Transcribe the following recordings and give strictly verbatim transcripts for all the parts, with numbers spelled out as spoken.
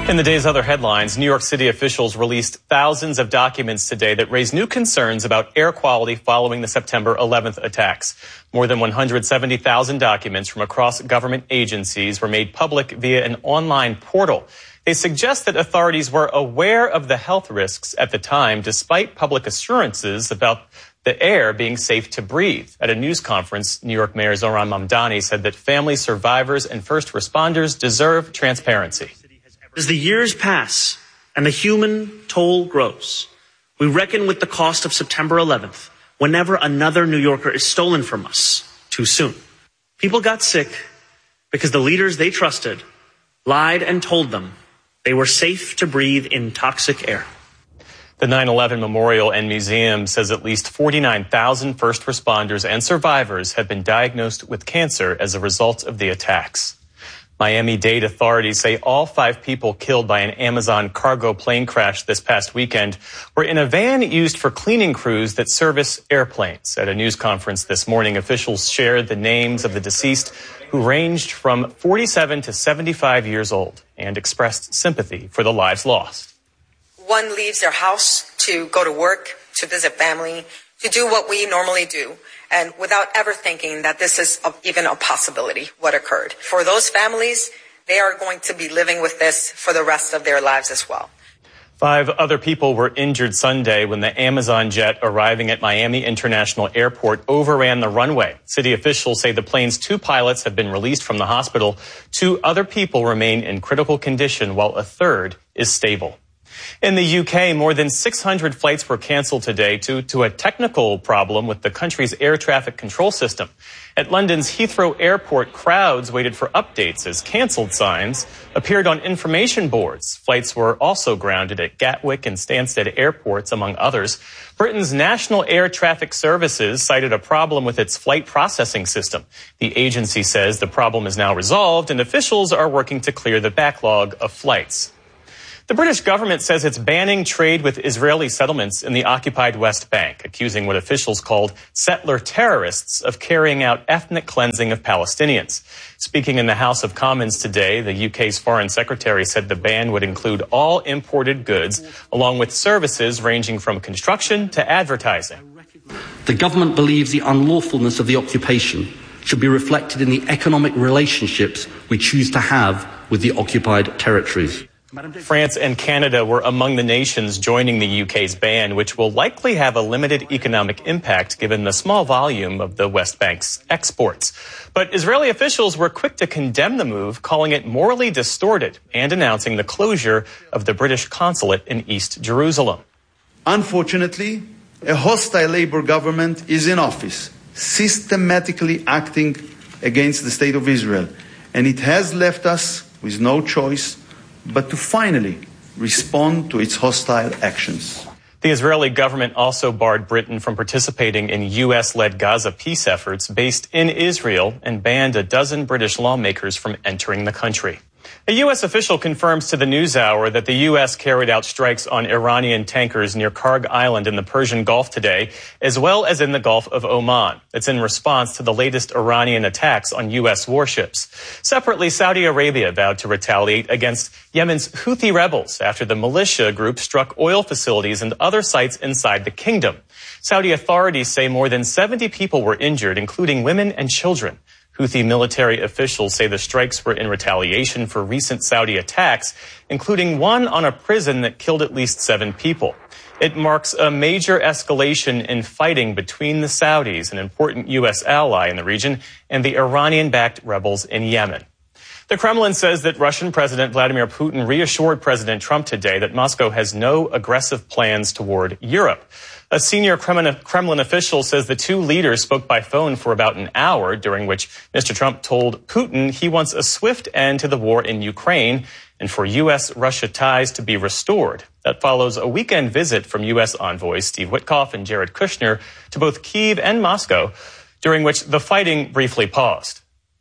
In the day's other headlines, New York City officials released thousands of documents today that raise new concerns about air quality following the September eleventh attacks. More than one hundred seventy thousand documents from across government agencies were made public via an online portal. They suggest that authorities were aware of the health risks at the time, despite public assurances about the air being safe to breathe. At a news conference, New York Mayor Zohran Mamdani said that family survivors and first responders deserve transparency. As the years pass and the human toll grows, we reckon with the cost of September eleventh whenever another New Yorker is stolen from us too soon. People got sick because the leaders they trusted lied and told them they were safe to breathe in toxic air. The nine eleven Memorial and Museum says at least forty-nine thousand first responders and survivors have been diagnosed with cancer as a result of the attacks. Miami-Dade authorities say all five people killed by an Amazon cargo plane crash this past weekend were in a van used for cleaning crews that service airplanes. At a news conference this morning, officials shared the names of the deceased, who ranged from forty-seven to seventy-five years old, and expressed sympathy for the lives lost. One leaves their house to go to work, to visit family, to do what we normally do, and without ever thinking that this is a, even a possibility, what occurred. For those families, they are going to be living with this for the rest of their lives as well. Five other people were injured Sunday when the Amazon jet arriving at Miami International Airport overran the runway. City officials say the plane's two pilots have been released from the hospital. Two other people remain in critical condition, while a third is stable. In the U K, more than six hundred flights were canceled today due to a technical problem with the country's air traffic control system. At London's Heathrow Airport, crowds waited for updates as cancelled signs appeared on information boards. Flights were also grounded at Gatwick and Stansted airports, among others. Britain's National Air Traffic Services cited a problem with its flight processing system. The agency says the problem is now resolved and officials are working to clear the backlog of flights. The British government says it's banning trade with Israeli settlements in the occupied West Bank, accusing what officials called settler terrorists of carrying out ethnic cleansing of Palestinians. Speaking in the House of Commons today, the U K's foreign secretary said the ban would include all imported goods, along with services ranging from construction to advertising. The government believes the unlawfulness of the occupation should be reflected in the economic relationships we choose to have with the occupied territories. France and Canada were among the nations joining the U K's ban, which will likely have a limited economic impact given the small volume of the West Bank's exports. But Israeli officials were quick to condemn the move, calling it morally distorted and announcing the closure of the British consulate in East Jerusalem. Unfortunately, a hostile Labour government is in office, systematically acting against the State of Israel, and it has left us with no choice but to finally respond to its hostile actions. The Israeli government also barred Britain from participating in U S-led Gaza peace efforts based in Israel and banned a dozen British lawmakers from entering the country. A U S official confirms to the NewsHour that the U S carried out strikes on Iranian tankers near Karg Island in the Persian Gulf today, as well as in the Gulf of Oman. It's in response to the latest Iranian attacks on U S warships. Separately, Saudi Arabia vowed to retaliate against Yemen's Houthi rebels after the militia group struck oil facilities and other sites inside the kingdom. Saudi authorities say more than seventy people were injured, including women and children. Houthi military officials say the strikes were in retaliation for recent Saudi attacks, including one on a prison that killed at least seven people. It marks a major escalation in fighting between the Saudis, an important U S ally in the region, and the Iranian-backed rebels in Yemen. The Kremlin says that Russian President Vladimir Putin reassured President Trump today that Moscow has no aggressive plans toward Europe. A senior Kremlin official says the two leaders spoke by phone for about an hour, during which Mister Trump told Putin he wants a swift end to the war in Ukraine and for U S-Russia ties to be restored. That follows a weekend visit from U S envoys Steve Witkoff and Jared Kushner to both Kyiv and Moscow, during which the fighting briefly paused.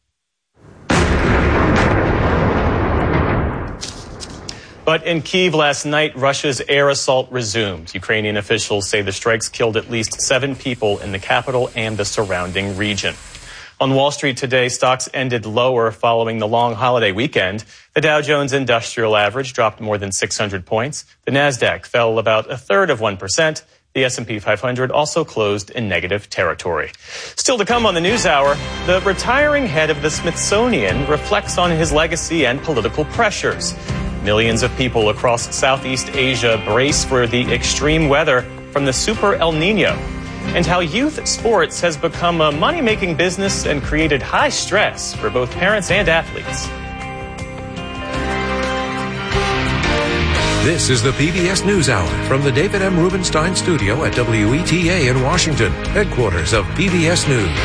But in Kyiv last night, Russia's air assault resumed. Ukrainian officials say the strikes killed at least seven people in the capital and the surrounding region. On Wall Street today, stocks ended lower following the long holiday weekend. The Dow Jones Industrial Average dropped more than six hundred points. The Nasdaq fell about a third of one percent. The S and P five hundred also closed in negative territory. Still to come on the News Hour, the retiring head of the Smithsonian reflects on his legacy and political pressures. Millions of people across Southeast Asia brace for the extreme weather from the Super El Nino, and how youth sports has become a money-making business and created high stress for both parents and athletes. This is the P B S NewsHour from the David M. Rubenstein Studio at W E T A in Washington, headquarters of P B S News.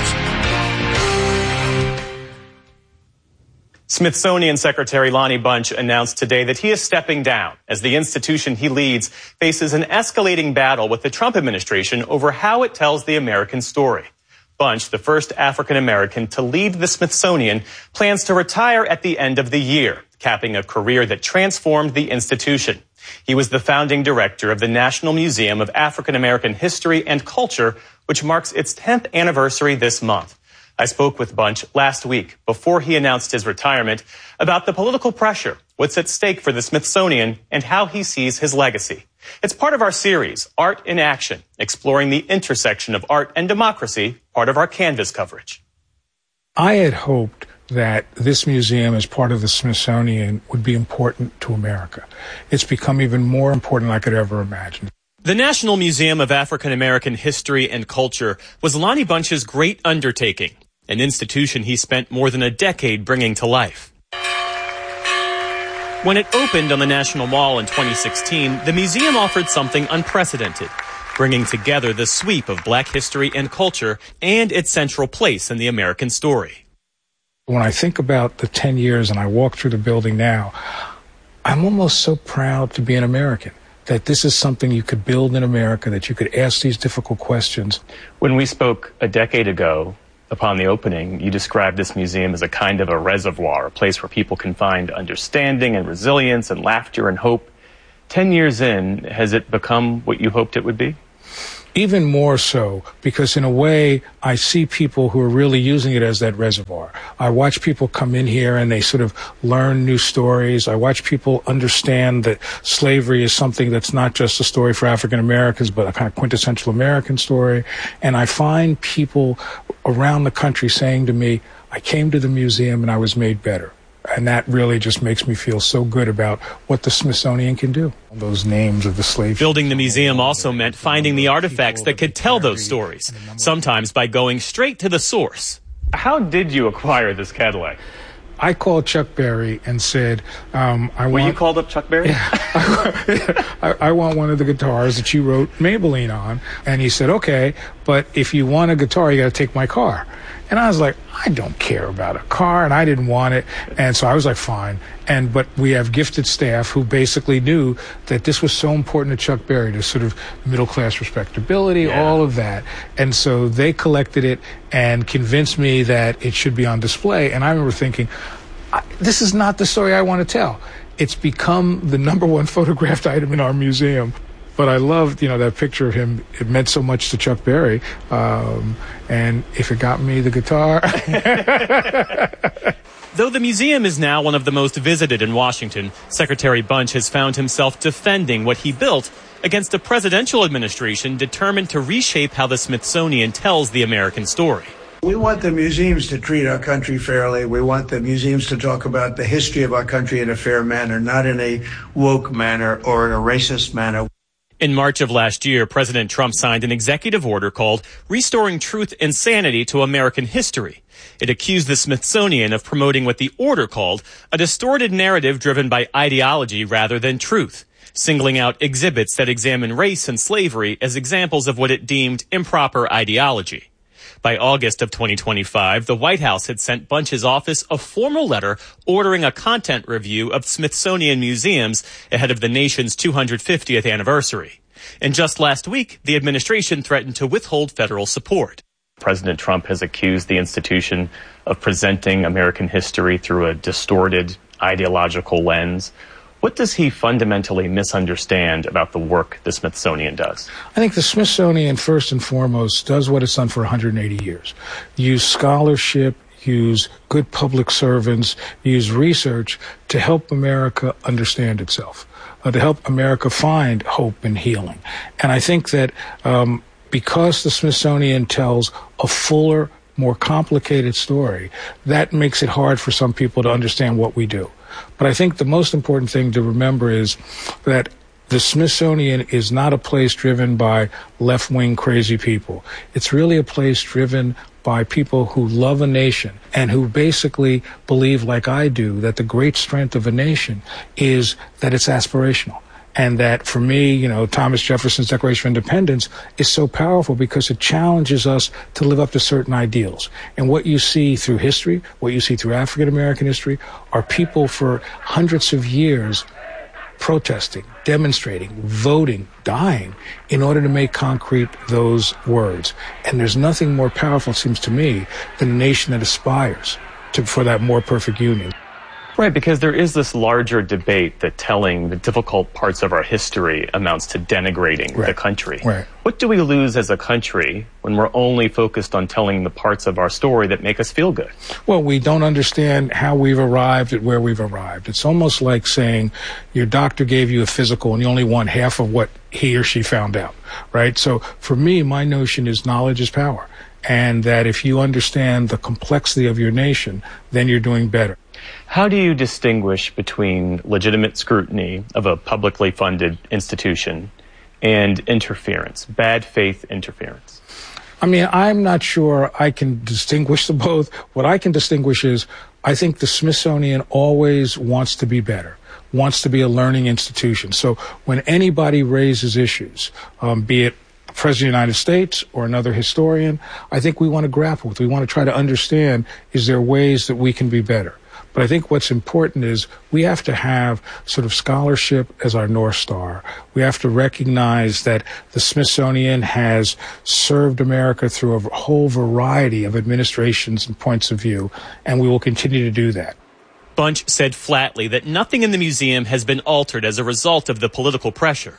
Smithsonian Secretary Lonnie Bunch announced today that he is stepping down as the institution he leads faces an escalating battle with the Trump administration over how it tells the American story. Bunch, the first African American to lead the Smithsonian, plans to retire at the end of the year, capping a career that transformed the institution. He was the founding director of the National Museum of African American History and Culture, which marks its tenth anniversary this month. I spoke with Bunch last week before he announced his retirement about the political pressure, what's at stake for the Smithsonian, and how he sees his legacy. It's part of our series, Art in Action, exploring the intersection of art and democracy, part of our Canvas coverage. I had hoped that this museum as part of the Smithsonian would be important to America. It's become even more important than I could ever imagine. The National Museum of African American History and Culture was Lonnie Bunch's great undertaking, an institution he spent more than a decade bringing to life. When it opened on the National Mall in twenty sixteen, the museum offered something unprecedented, bringing together the sweep of Black history and culture and its central place in the American story. When I think about the ten years and I walk through the building now, I'm almost so proud to be an American, that this is something you could build in America, that you could ask these difficult questions. When we spoke a decade ago, upon the opening, you described this museum as a kind of a reservoir, a place where people can find understanding and resilience and laughter and hope. Ten years in, has it become what you hoped it would be? Even more so, because in a way, I see people who are really using it as that reservoir. I watch people come in here and they sort of learn new stories. I watch people understand that slavery is something that's not just a story for African Americans, but a kind of quintessential American story. And I find people around the country saying to me, I came to the museum and I was made better. And that really just makes me feel so good about what the Smithsonian can do. Those names of the slave. Building the museum also meant finding the artifacts that could tell those stories, sometimes by going straight to the source. How did you acquire this Cadillac? I called Chuck Berry and said, um, I Were want... you called up Chuck Berry? Yeah. I, I want one of the guitars that you wrote Maybelline on. And he said, okay, but if you want a guitar, you got to take my car. And I was like, I don't care about a car, and I didn't want it. And so I was like, fine. And but we have gifted staff who basically knew that this was so important to Chuck Berry, to sort of middle-class respectability, yeah. all of that. And so they collected it and convinced me that it should be on display. And I remember thinking, this is not the story I want to tell. It's become the number one photographed item in our museum. But I loved, you know, that picture of him. It meant so much to Chuck Berry. Um, and if it got me the guitar. Though the museum is now one of the most visited in Washington, Secretary Bunch has found himself defending what he built against a presidential administration determined to reshape how the Smithsonian tells the American story. We want the museums to treat our country fairly. We want the museums to talk about the history of our country in a fair manner, not in a woke manner or in a racist manner. In March of last year, President Trump signed an executive order called Restoring Truth and Sanity to American History. It accused the Smithsonian of promoting what the order called a distorted narrative driven by ideology rather than truth, singling out exhibits that examine race and slavery as examples of what it deemed improper ideology. By August of twenty twenty-five, the White House had sent Bunch's office a formal letter ordering a content review of Smithsonian museums ahead of the nation's two hundred fiftieth anniversary. And just last week, the administration threatened to withhold federal support. President Trump has accused the institution of presenting American history through a distorted ideological lens. What does he fundamentally misunderstand about the work the Smithsonian does? I think the Smithsonian, first and foremost, does what it's done for one hundred eighty years. Use scholarship, use good public servants, use research to help America understand itself, uh, to help America find hope and healing. And I think that um, because the Smithsonian tells a fuller, more complicated story, that makes it hard for some people to understand what we do. But I think the most important thing to remember is that the Smithsonian is not a place driven by left-wing crazy people. It's really a place driven by people who love a nation and who basically believe, like I do, that the great strength of a nation is that it's aspirational. And that, for me, you know, Thomas Jefferson's Declaration of Independence is so powerful because it challenges us to live up to certain ideals. And what you see through history, what you see through African-American history, are people for hundreds of years protesting, demonstrating, voting, dying in order to make concrete those words. And there's nothing more powerful, it seems to me, than a nation that aspires to, for that more perfect union. Right, because there is this larger debate that telling the difficult parts of our history amounts to denigrating right. the country. Right. What do we lose as a country when we're only focused on telling the parts of our story that make us feel good? Well, we don't understand how we've arrived at where we've arrived. It's almost like saying your doctor gave you a physical and you only want half of what he or she found out, right? So for me, my notion is knowledge is power. And that if you understand the complexity of your nation, then you're doing better. How do you distinguish between legitimate scrutiny of a publicly funded institution and interference, bad faith interference? I mean, I'm not sure I can distinguish the both. What I can distinguish is I think the Smithsonian always wants to be better, wants to be a learning institution. So when anybody raises issues, um, be it the President of the United States or another historian, I think we want to grapple with. We want to try to understand, is there ways that we can be better? But I think what's important is we have to have sort of scholarship as our North Star. We have to recognize that the Smithsonian has served America through a whole variety of administrations and points of view, and we will continue to do that. Bunch said flatly that nothing in the museum has been altered as a result of the political pressure.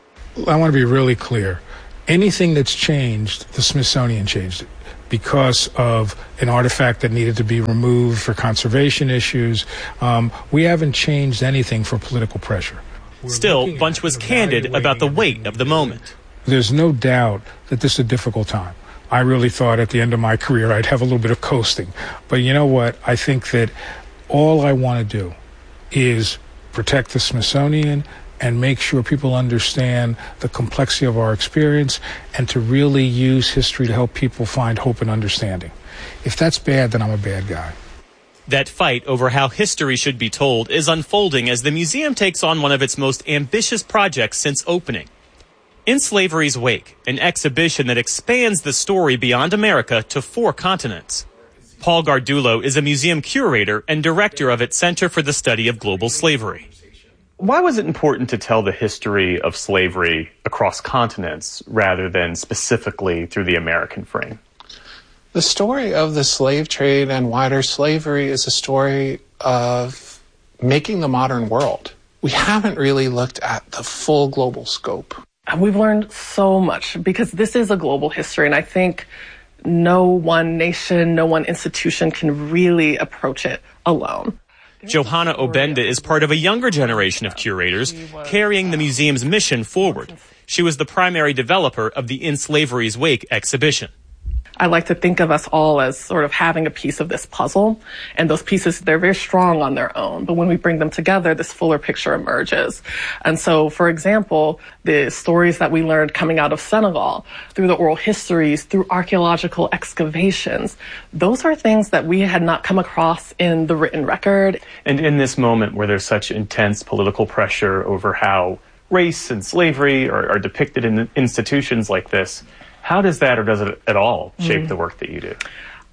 I want to be really clear. Anything that's changed, the Smithsonian changed it, because of an artifact that needed to be removed for conservation issues. Um, we haven't changed anything for political pressure. We're Still, Bunch was candid about the weight of the moment. There's no doubt that this is a difficult time. I really thought at the end of my career I'd have a little bit of coasting. But you know what? I think that all I want to do is protect the Smithsonian and make sure people understand the complexity of our experience and to really use history to help people find hope and understanding. If that's bad, then I'm a bad guy. That fight over how history should be told is unfolding as the museum takes on one of its most ambitious projects since opening. In Slavery's Wake, an exhibition that expands the story beyond America to four continents. Paul Gardulo is a museum curator and director of its Center for the Study of Global Slavery. Why was it important to tell the history of slavery across continents rather than specifically through the American frame? The story of the slave trade and wider slavery is a story of making the modern world. We haven't really looked at the full global scope. We've learned so much because this is a global history, and I think no one nation, no one institution can really approach it alone. Johanna Obenda is part of a younger generation of curators carrying the museum's mission forward. She was the primary developer of the In Slavery's Wake exhibition. I like to think of us all as sort of having a piece of this puzzle, and those pieces, they're very strong on their own, but when we bring them together, this fuller picture emerges. And so, for example, the stories that we learned coming out of Senegal, through the oral histories, through archaeological excavations, those are things that we had not come across in the written record. And in this moment where there's such intense political pressure over how race and slavery are, are depicted in institutions like this, how does that, or does it at all, shape mm. the work that you do?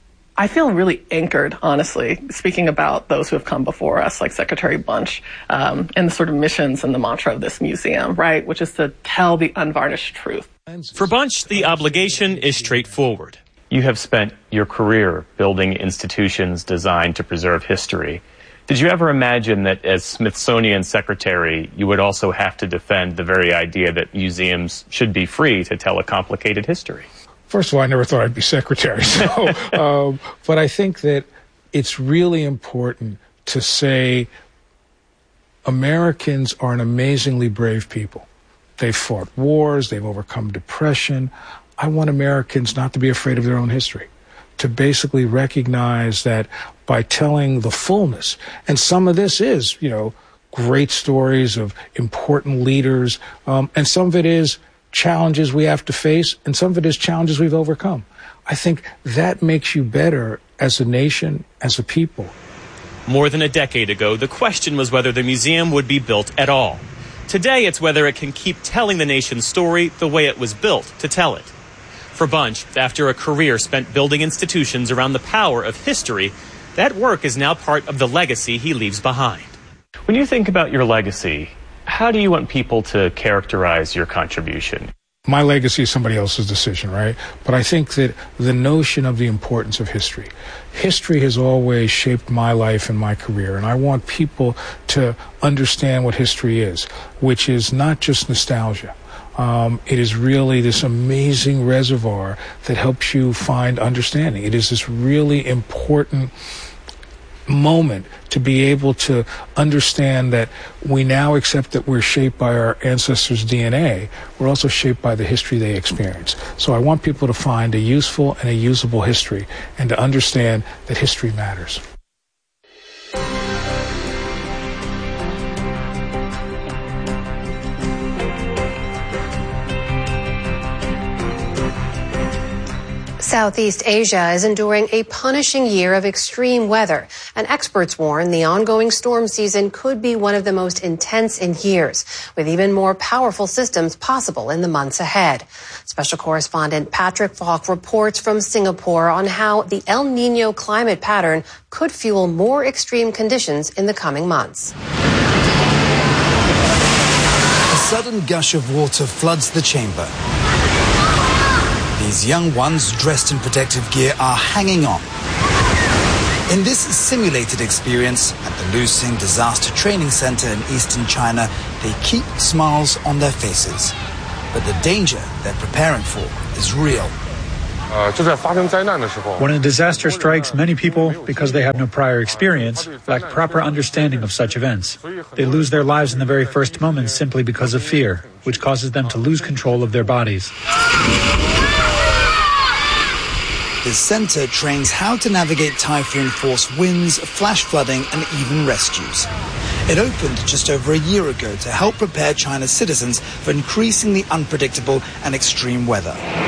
I feel really anchored, honestly, speaking about those who have come before us, like Secretary Bunch, um, and the sort of missions and the mantra of this museum, right, which is to tell the unvarnished truth. For Bunch, the obligation is straightforward. You have spent your career building institutions designed to preserve history. Did you ever imagine that as Smithsonian secretary, you would also have to defend the very idea that museums should be free to tell a complicated history? First of all, I never thought I'd be secretary. So, um, but I think that it's really important to say Americans are an amazingly brave people. They've fought wars, they've overcome depression. I want Americans not to be afraid of their own history, to basically recognize that by telling the fullness, and some of this is, you know, great stories of important leaders, um, and some of it is challenges we have to face, and some of it is challenges we've overcome. I think that makes you better as a nation, as a people. More than a decade ago, the question was whether the museum would be built at all. Today, it's whether it can keep telling the nation's story the way it was built to tell it. For Bunch, after a career spent building institutions around the power of history, that work is now part of the legacy he leaves behind. When you think about your legacy, how do you want people to characterize your contribution? My legacy is somebody else's decision, right? But I think that the notion of the importance of history. History has always shaped my life and my career, and I want people to understand what history is, which is not just nostalgia. Um, it is really this amazing reservoir that helps you find understanding. It is this really important moment to be able to understand that we now accept that we're shaped by our ancestors' D N A. We're also shaped by the history they experience. So I want people to find a useful and a usable history and to understand that history matters. Southeast Asia is enduring a punishing year of extreme weather, and experts warn the ongoing storm season could be one of the most intense in years, with even more powerful systems possible in the months ahead. Special correspondent Patrick Falk reports from Singapore on how the El Niño climate pattern could fuel more extreme conditions in the coming months. A sudden gush of water floods the chamber. These young ones, dressed in protective gear, are hanging on. In this simulated experience at the Lusing Disaster Training Center in eastern China, they keep smiles on their faces. But the danger they're preparing for is real. When a disaster strikes, many people, because they have no prior experience, lack proper understanding of such events. They lose their lives in the very first moments simply because of fear, which causes them to lose control of their bodies. This center trains how to navigate typhoon-force winds, flash flooding, and even rescues. It opened just over a year ago to help prepare China's citizens for increasingly unpredictable and extreme weather.